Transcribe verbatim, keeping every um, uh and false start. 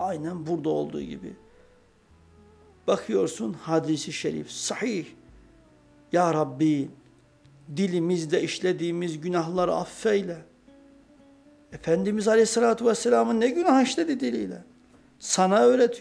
Aynen burada olduğu gibi. Bakıyorsun hadisi şerif, sahih. Ya Rabbi, dilimizde işlediğimiz günahları affeyle. Efendimiz Aleyhisselatü Vesselam'ın ne günah işledi diliyle? Sana öğretiyor.